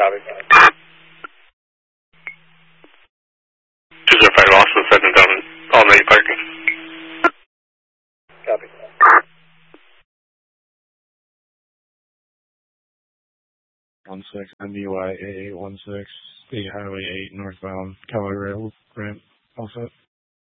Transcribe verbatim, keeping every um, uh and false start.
Copy. two zero five also setting down all night parking. Copy. one six M B Y A eight one six, State Highway eight northbound, Cali Rail ramp, all set.